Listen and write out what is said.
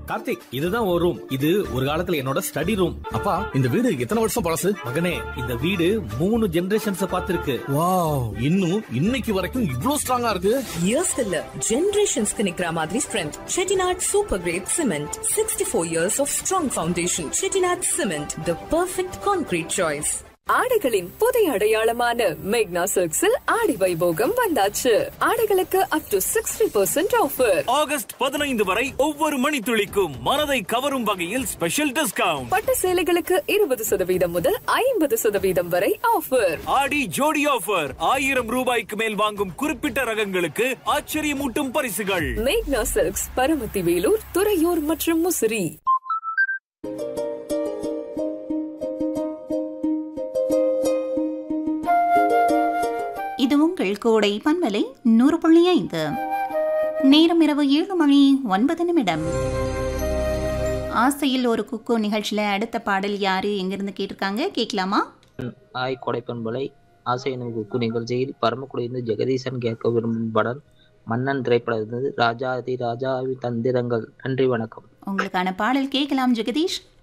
கார்த்திக், இதுதான் ஒரு ரூம். இது ஒரு காலத்துல என்னோட ஸ்டடி ரூம். அப்பா, இந்த வீடு எத்தனை வருஷம் பழசு? மகனே, இந்த வீடு 3 ஜெனரேஷன்ஸ் பார்த்திருக்கு. வாவ், இன்னும் இன்னைக்கு வரைக்கும் இவ்ளோ ஸ்ட்ராங்கா இருக்கு. இயர்ஸ் இல்ல, ஜெனரேஷன்ஸ்க்கு நிக்கிற மாதிரி strength. Chettinad super great cement, 64 years of strong foundation. Chettinad cement, the perfect concrete choice. ஆடைகளின் புதிய அடையாளமான மேக்னா சில்க்ஸில் ஆடி வைபோகம் வந்தாச்சு. ஆடைகளுக்கு அப் டு 60% ஆஃபர். ஆகஸ்ட் 15 வரை ஒவ்வொரு மணித்துளிக்கும் மனதை கவரும் வகையில் ஸ்பெஷல் டிஸ்கவுண்ட். பட்டு சேலைகளுக்கு 20% முதல் 50% வரை ஆஃபர். ஆடி ஜோடி ஆஃபர். 1000 ரூபாய்க்கு மேல் வாங்கும் குறிப்பிட்ட ரகங்களுக்கு ஆச்சரியமூட்டும் பரிசுகள். மேக்னா சில்க்ஸ், பரமத்தி வேலூர், துறையூர் மற்றும் முசிறி. இது உங்கள் கோடை பன்மலை 100.5. நேரம் இரவு 7:09. ஆசையில் ஒரு குக்கு நிகழ்ச்சியில் அடுத்த பாடல் யாரு எங்கிருந்து கேட்டிருக்காங்க, கேட்கலாமா? ஆய் கோடை பண்பலை ஆசை எனும் குக்கு நிகழ்ச்சியில் பரமக்குடியிருந்து ஜெகதீசன் கேட்க விரும்பும் படம் மன்னன் திரைப்படம் ராஜாதி ராஜாவி தந்திரங்கள். நன்றி, வணக்கம். உங்களுக்கான பாடல் கேட்கலாம் ஜெகதீஷ்.